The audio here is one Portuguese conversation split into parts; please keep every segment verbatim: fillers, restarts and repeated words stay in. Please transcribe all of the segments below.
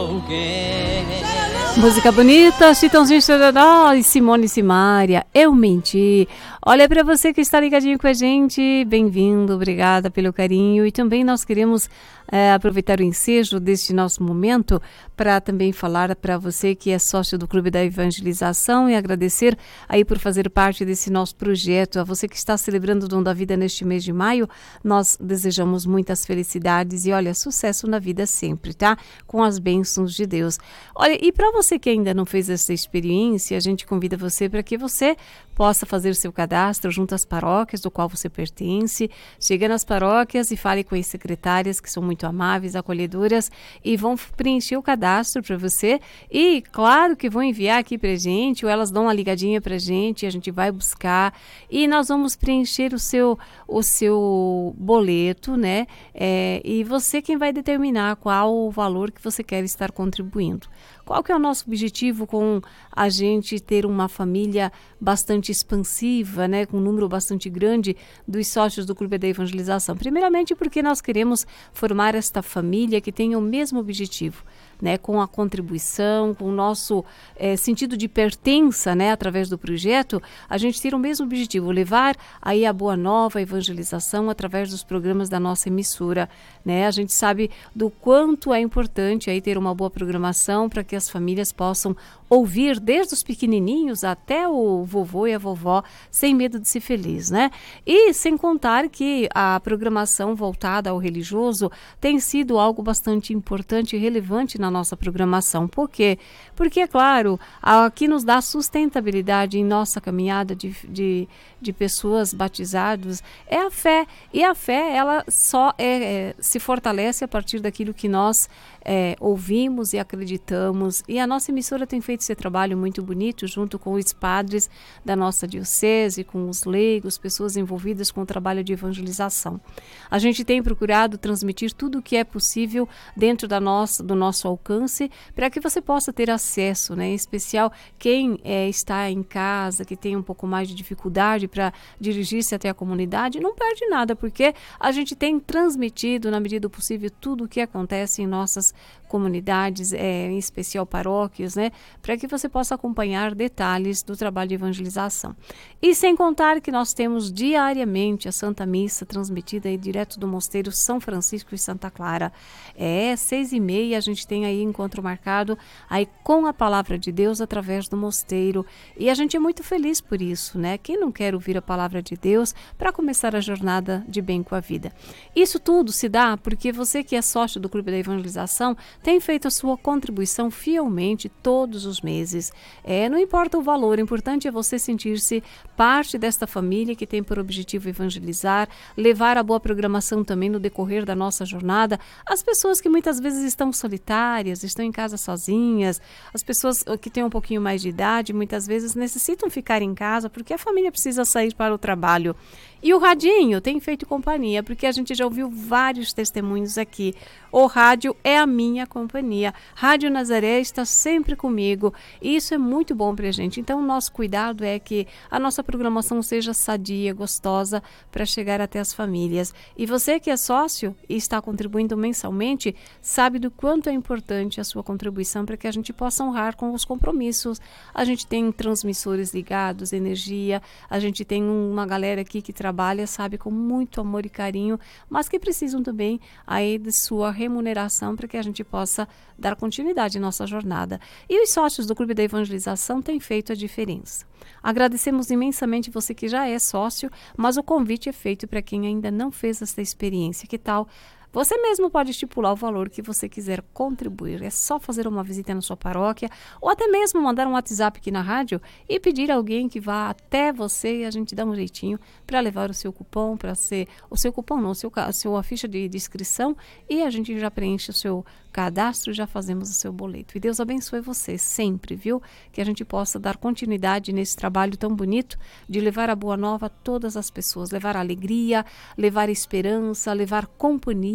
alguém. Música bonita, Chitãozinho Chororó e Simone e Simaria, Eu Menti. Olha, para você que está ligadinho com a gente, bem-vindo, obrigada pelo carinho. E também nós queremos é, aproveitar o ensejo deste nosso momento para também falar para você que é sócio do Clube da Evangelização e agradecer aí por fazer parte desse nosso projeto. A você que está celebrando o Dom da Vida neste mês de maio, nós desejamos muitas felicidades e olha, sucesso na vida sempre, tá? Com as bênçãos de Deus. Olha, e para você que ainda não fez essa experiência, a gente convida você para que você possa fazer seu cadastro junto às paróquias do qual você pertence. Chega nas paróquias e fale com as secretárias que são muito amáveis, acolhedoras e vão preencher o cadastro para você e claro que vão enviar aqui pra gente ou elas dão uma ligadinha pra gente, a gente vai buscar e nós vamos preencher o seu, o seu boleto, né? É, e você quem vai determinar qual o valor que você quer estar contribuindo. Qual que é o nosso objetivo com a gente ter uma família bastante expansiva, né, com um número bastante grande dos sócios do Clube da Evangelização? Primeiramente porque nós queremos formar esta família que tenha o mesmo objetivo, né, com a contribuição, com o nosso é, sentido de pertença, né, através do projeto, a gente ter o mesmo objetivo, levar aí a boa nova, a evangelização através dos programas da nossa emissora, né? A gente sabe do quanto é importante aí ter uma boa programação para que as famílias possam ouvir desde os pequenininhos até o vovô e a vovó sem medo de ser feliz, né? E sem contar que a programação voltada ao religioso tem sido algo bastante importante e relevante na nossa programação. Por quê? Porque, é claro, aqui nos dá sustentabilidade em nossa caminhada de, de, de pessoas batizadas, é a fé. E a fé, ela só é, é, se fortalece a partir daquilo que nós é, ouvimos e acreditamos. E a nossa emissora tem feito esse trabalho muito bonito, junto com os padres da nossa diocese, com os leigos, pessoas envolvidas com o trabalho de evangelização. A gente tem procurado transmitir tudo o que é possível dentro da nossa, do nosso alcance, para que você possa ter acesso, né? Em especial quem é, está em casa, que tem um pouco mais de dificuldade para dirigir-se até a comunidade, não perde nada, porque a gente tem transmitido, na medida do possível, tudo o que acontece em nossas comunidades, é, em especial paróquias, né? Para que você possa acompanhar detalhes do trabalho de evangelização. E sem contar que nós temos diariamente a Santa Missa transmitida aí direto do Mosteiro São Francisco e Santa Clara. É, seis e meia a gente tem aí encontro marcado aí com a Palavra de Deus através do mosteiro. E a gente é muito feliz por isso, né? Quem não quer ouvir a Palavra de Deus para começar a jornada de bem com a vida? Isso tudo se dá porque você que é sócio do Clube da Evangelização tem feito a sua contribuição fielmente todos os meses. É, não importa o valor, o importante é você sentir-se parte desta família que tem por objetivo evangelizar, levar a boa programação também no decorrer da nossa jornada. As pessoas que muitas vezes estão solitárias, estão em casa sozinhas, as pessoas que têm um pouquinho mais de idade, muitas vezes necessitam ficar em casa porque a família precisa sair para o trabalho. E o radinho tem feito companhia, porque a gente já ouviu vários testemunhos aqui. O rádio é a minha companhia. Rádio Nazaré está sempre comigo. E isso é muito bom para a gente. Então, o nosso cuidado é que a nossa programação seja sadia, gostosa, para chegar até as famílias. E você que é sócio e está contribuindo mensalmente, sabe do quanto é importante a sua contribuição para que a gente possa honrar com os compromissos. A gente tem transmissores ligados, energia, a gente tem uma galera aqui que trabalha, sabe, com muito amor e carinho, mas que precisam também aí de sua remuneração para que a gente possa dar continuidade à nossa jornada. E os sócios do Clube da Evangelização têm feito a diferença. Agradecemos imensamente você que já é sócio, mas o convite é feito para quem ainda não fez essa experiência. Que tal? Você mesmo pode estipular o valor que você quiser contribuir. É só fazer uma visita na sua paróquia ou até mesmo mandar um WhatsApp aqui na rádio e pedir a alguém que vá até você e a gente dá um jeitinho para levar o seu cupom, para ser o seu cupom não, o seu, a sua ficha de, de inscrição e a gente já preenche o seu cadastro e já fazemos o seu boleto. E Deus abençoe você sempre, viu? Que a gente possa dar continuidade nesse trabalho tão bonito de levar a boa nova a todas as pessoas, levar a alegria, levar a esperança, levar companhia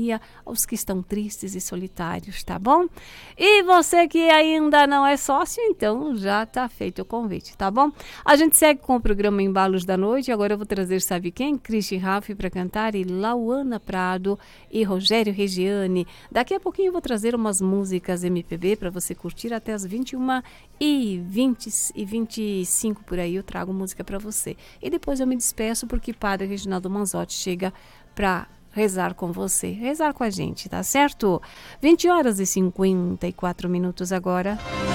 companhia aos que estão tristes e solitários, tá bom? E você que ainda não é sócio, então já tá feito o convite, tá bom? A gente segue com o programa Embalos da Noite. Agora eu vou trazer, sabe quem? Cristi Raffi para cantar e Lauana Prado e Rogério Regiane. Daqui a pouquinho eu vou trazer umas músicas M P B para você curtir até as vinte e uma e vinte e vinte e cinco por aí. Eu trago música para você. E depois eu me despeço porque Padre Reginaldo Manzotti chega para rezar com você, rezar com a gente, tá certo? vinte horas e cinquenta e quatro minutos agora.